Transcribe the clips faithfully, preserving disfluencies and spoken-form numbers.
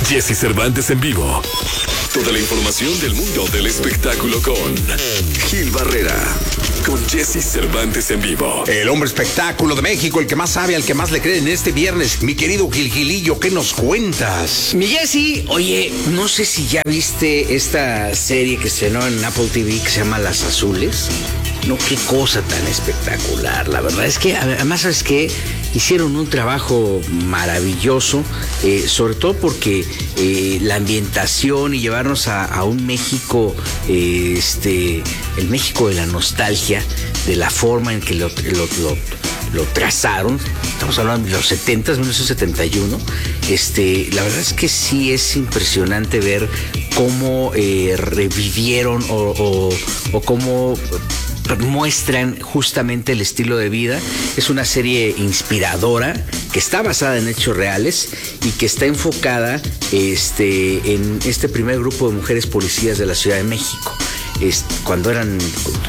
Jesse Cervantes en vivo. Toda la información del mundo del espectáculo con Gil Barrera. Con Jesse Cervantes en vivo. El hombre espectáculo de México, el que más sabe, al que más le cree en este viernes. Mi querido Gil Gilillo, ¿qué nos cuentas? Mi Jesse, oye, no sé si ya viste esta serie que se estrenó en Apple T V que se llama Las Azules. No, qué cosa tan espectacular. La verdad es que, además, ¿sabes qué? Hicieron un trabajo maravilloso, eh, sobre todo porque eh, la ambientación y llevarnos a, a un México, eh, este, el México de la nostalgia, de la forma en que lo, lo, lo, lo trazaron. Estamos hablando de los setentas, mil novecientos setenta y uno. Este, la verdad es que sí es impresionante ver cómo eh, revivieron o, o, o cómo muestran justamente el estilo de vida. Es una serie inspiradora que está basada en hechos reales y que está enfocada este, en este primer grupo de mujeres policías de la Ciudad de México. Es, cuando eran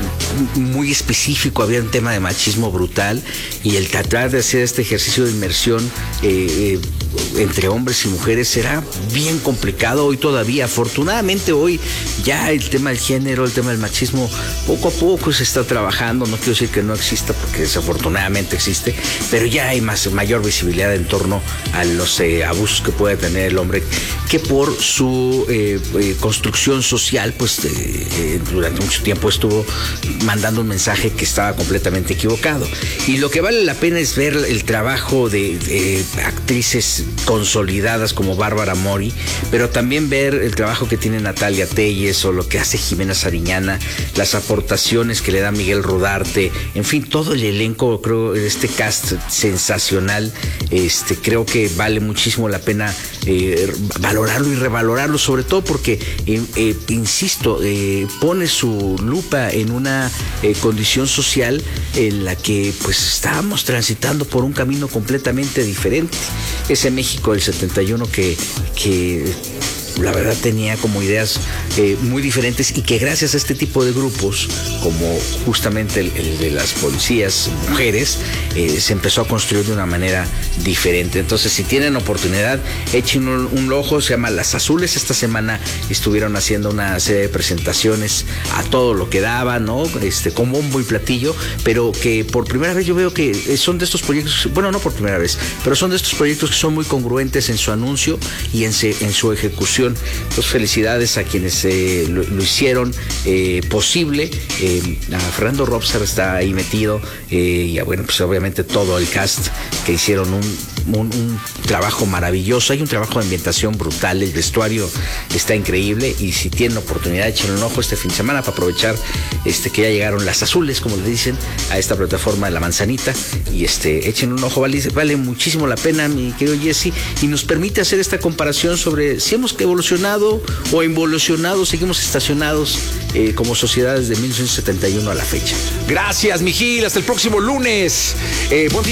muy específico, había un tema de machismo brutal, y el tratar de hacer este ejercicio de inmersión eh, eh, entre hombres y mujeres era bien complicado. Hoy todavía, afortunadamente hoy ya el tema del género, el tema del machismo, poco a poco se está trabajando. No quiero decir que no exista, porque desafortunadamente existe, pero ya hay más, mayor visibilidad en torno a los eh, abusos que puede tener el hombre, que por su eh, eh, construcción social, pues eh, eh, durante mucho tiempo estuvo mandando un mensaje que estaba completamente equivocado. Y lo que vale la pena es ver el trabajo de, de actrices consolidadas como Bárbara Mori, pero también ver el trabajo que tiene Natalia Telles o lo que hace Jimena Sariñana, las aportaciones que le da Miguel Rodarte, en fin, todo el elenco, creo, este cast sensacional. Este, creo que vale muchísimo la pena eh, valorarlo y revalorarlo, sobre todo porque, eh, eh, insisto, eh, pone su lupa en una eh, condición social en la que pues estábamos transitando por un camino completamente diferente. Ese México del setenta y uno que, que la verdad tenía como ideas eh, muy diferentes, y que gracias a este tipo de grupos, como justamente el, el de las policías mujeres, eh, se empezó a construir de una manera diferente. Entonces, si tienen oportunidad, echen un, un ojo. Se llama Las Azules. Esta semana estuvieron haciendo una serie de presentaciones a todo lo que daba, ¿no? Este, con bombo y platillo, pero que por primera vez yo veo que son de estos proyectos, bueno, no por primera vez, pero son de estos proyectos que son muy congruentes en su anuncio y en, se, en su ejecución. Entonces, felicidades a quienes eh, lo, lo hicieron eh, posible. Eh, a Fernando Robster está ahí metido, eh, y a, bueno, pues obviamente todo el cast, que hicieron un, un, un trabajo maravilloso. Hay un trabajo de ambientación brutal, el vestuario está increíble, y si tienen oportunidad, echen un ojo este fin de semana para aprovechar este, que ya llegaron Las Azules, como le dicen, a esta plataforma de La Manzanita, y este, echen un ojo. Vale, vale muchísimo la pena, mi querido Jesse, y nos permite hacer esta comparación sobre si hemos evolucionado o involucionado, seguimos estacionados eh, como sociedades de mil novecientos setenta y uno a la fecha. Gracias, mi Gil. Hasta el próximo lunes. Eh, buen